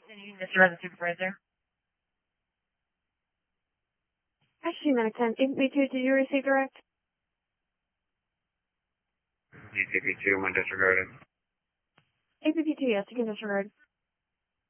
And you can disregard the supervisor. Actually, Mac 10, APP2, did you receive direct? APP2, when disregarded. APP2, yes, you can disregard.